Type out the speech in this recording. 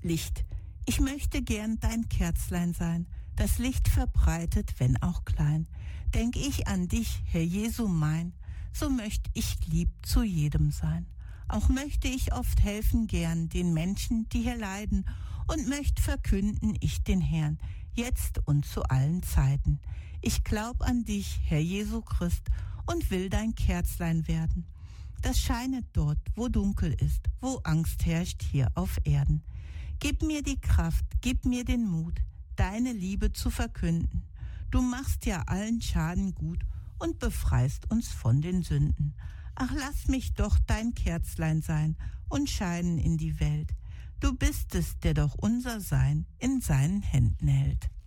Licht, ich möchte gern dein Kerzlein sein, das Licht verbreitet, wenn auch klein. Denk ich an dich, Herr Jesu mein, so möcht ich lieb zu jedem sein. Auch möchte ich oft helfen gern den Menschen, die hier leiden, und möcht verkünden ich den Herrn, jetzt und zu allen Zeiten. Ich glaub an dich, Herr Jesu Christ, und will dein Kerzlein werden. Das scheinet dort, wo dunkel ist, wo Angst herrscht hier auf Erden. Gib mir die Kraft, gib mir den Mut, deine Liebe zu verkünden. Du machst ja allen Schaden gut und befreist uns von den Sünden. Ach, lass mich doch dein Kerzlein sein und scheinen in die Welt. Du bist es, der doch unser Sein in seinen Händen hält.